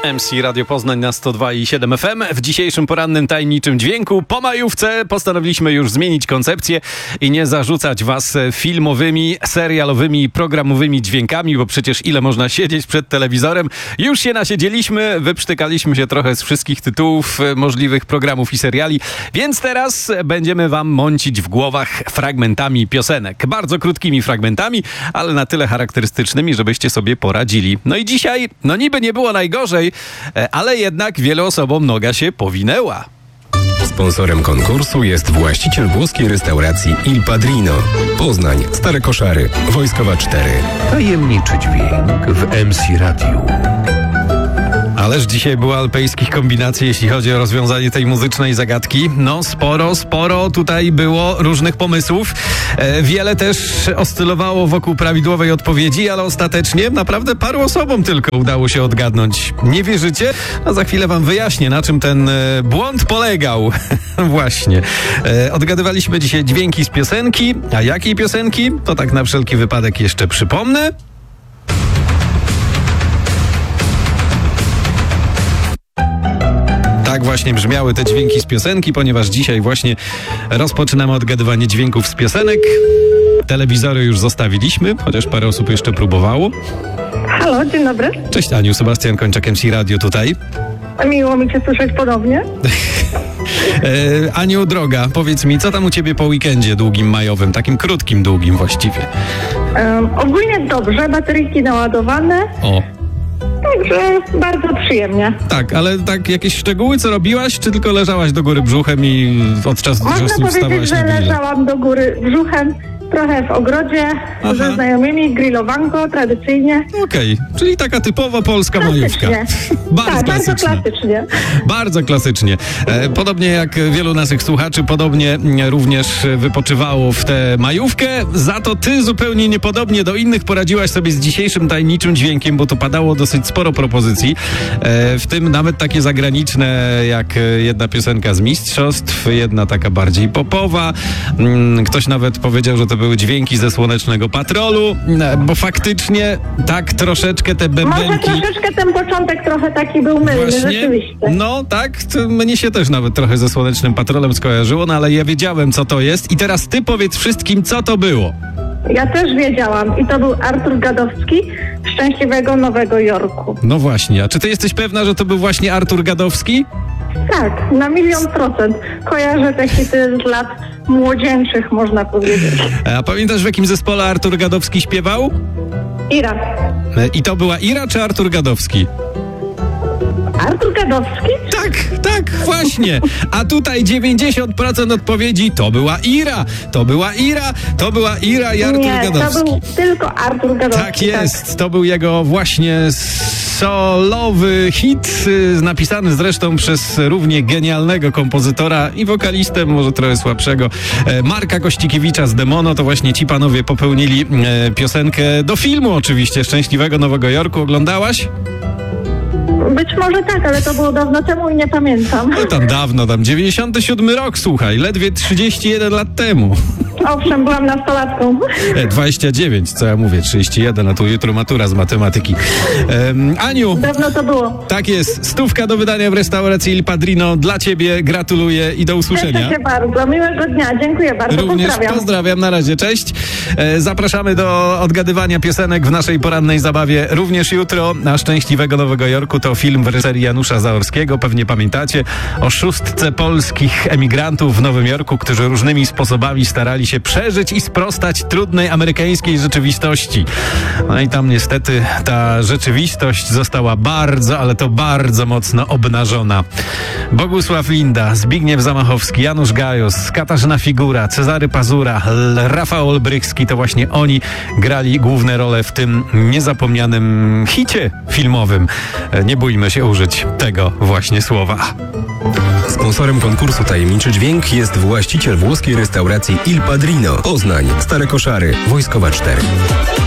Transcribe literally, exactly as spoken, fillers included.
M C Radio Poznań na sto dwa i siedem F M. W dzisiejszym porannym tajemniczym dźwięku po majówce postanowiliśmy już zmienić koncepcję i nie zarzucać was filmowymi, serialowymi, programowymi dźwiękami, bo przecież ile można siedzieć przed telewizorem. Już się nasiedzieliśmy, wyprztykaliśmy się trochę z wszystkich tytułów możliwych programów i seriali, więc teraz będziemy wam mącić w głowach fragmentami piosenek. Bardzo krótkimi fragmentami, ale na tyle charakterystycznymi, żebyście sobie poradzili. No i dzisiaj, no niby nie było najgorzej, ale jednak wielu osobom noga się powinęła. Sponsorem konkursu jest właściciel włoskiej restauracji Il Padrino. Poznań, Stare Koszary, Wojskowa cztery. Tajemniczy dźwięk w M C Radiu. Ależ dzisiaj było alpejskich kombinacji, jeśli chodzi o rozwiązanie tej muzycznej zagadki. No sporo, sporo tutaj było różnych pomysłów. E, wiele też oscylowało wokół prawidłowej odpowiedzi, ale ostatecznie naprawdę paru osobom tylko udało się odgadnąć. Nie wierzycie? No za chwilę wam wyjaśnię, na czym ten e, błąd polegał. Właśnie. E, odgadywaliśmy dzisiaj dźwięki z piosenki. A jakiej piosenki? To tak na wszelki wypadek jeszcze przypomnę. Tak właśnie brzmiały te dźwięki z piosenki, ponieważ dzisiaj właśnie rozpoczynamy odgadywanie dźwięków z piosenek. Telewizory już zostawiliśmy, chociaż parę osób jeszcze próbowało. Halo, dzień dobry. Cześć Aniu, Sebastian Kończak, M C Radio tutaj. Miło mi cię słyszeć ponownie. e, Aniu, droga, powiedz mi, co tam u ciebie po weekendzie długim majowym, takim krótkim, długim właściwie? Um, ogólnie dobrze, bateryjki naładowane. O. Także bardzo przyjemnie. Tak, ale tak jakieś szczegóły, co robiłaś, czy tylko leżałaś do góry brzuchem i od czasu do Można czasu powiedzieć, wstawałaś że na grilla? leżałam do góry brzuchem, trochę w ogrodzie, Aha. ze znajomymi, grillowanko, tradycyjnie. Okej, okay, czyli taka typowa polska majówka. Bardzo tak, bardzo klasycznie. klasycznie. Bardzo klasycznie. E, podobnie jak wielu naszych słuchaczy, podobnie również wypoczywało w tę majówkę. Za to ty zupełnie niepodobnie do innych poradziłaś sobie z dzisiejszym tajemniczym dźwiękiem, bo tu padało dosyć sporo propozycji. E, w tym nawet takie zagraniczne, jak jedna piosenka z mistrzostw, jedna taka bardziej popowa. Mm, ktoś nawet powiedział, że to były dźwięki ze Słonecznego Patrolu, bo faktycznie tak troszeczkę te bębenki... Może troszeczkę ten początek trochę taki był mylny, Właśnie, rzeczywiście. no tak, to mnie się też nawet trochę ze Słonecznym Patrolem skojarzyło, no ale ja wiedziałem, co to jest i teraz ty powiedz wszystkim, co to było. Ja też wiedziałam i to był Artur Gadowski, Szczęśliwego Nowego Jorku. No właśnie, a czy ty jesteś pewna, że to był właśnie Artur Gadowski? Tak, na milion procent. Kojarzę te hity z lat młodzieńczych, można powiedzieć. A pamiętasz, w jakim zespole Artur Gadowski śpiewał? Ira. I to była Ira czy Artur Gadowski? Artur Gadowski? Tak, tak, właśnie. A tutaj dziewięćdziesiąt procent odpowiedzi to była Ira, to była Ira, to była Ira i Artur Nie, Gadowski. to był tylko Artur Gadowski. Tak jest, to był jego właśnie solowy hit, y, napisany zresztą przez równie genialnego kompozytora i wokalistę, może trochę słabszego, e, Marka Kościkiewicza z Demono. To właśnie ci panowie popełnili e, piosenkę do filmu oczywiście, Szczęśliwego Nowego Jorku. Oglądałaś? Być może tak, ale to było dawno temu i nie pamiętam. No tam dawno, tam dziewięćdziesiąty siódmy rok, słuchaj, ledwie trzydzieści jeden lat temu. Owszem, byłam nastolatką. E, dwadzieścia dziewięć, co ja mówię, trzydzieści jeden, a tu jutro matura z matematyki. E, Aniu. Dawno to było. Tak jest, stówka do wydania w restauracji Il Padrino dla ciebie, gratuluję i do usłyszenia. Cieszę się bardzo, miłego dnia, dziękuję bardzo, Również pozdrawiam. pozdrawiam, na razie, cześć. E, zapraszamy do odgadywania piosenek w naszej porannej zabawie również jutro. Na Szczęśliwego Nowego Jorku to film w reżyserii Janusza Zaorskiego. Pewnie pamiętacie o szóstce polskich emigrantów w Nowym Jorku, którzy różnymi sposobami starali się przeżyć i sprostać trudnej amerykańskiej rzeczywistości. No i tam niestety ta rzeczywistość została bardzo, ale to bardzo mocno obnażona. Bogusław Linda, Zbigniew Zamachowski, Janusz Gajos, Katarzyna Figura, Cezary Pazura, Rafał Olbrychski, to właśnie oni grali główne role w tym niezapomnianym hicie filmowym. Nie bójmy się użyć tego właśnie słowa. Sponsorem konkursu Tajemniczy Dźwięk jest właściciel włoskiej restauracji Il Padrino. Poznań, Stare Koszary, Wojskowa cztery.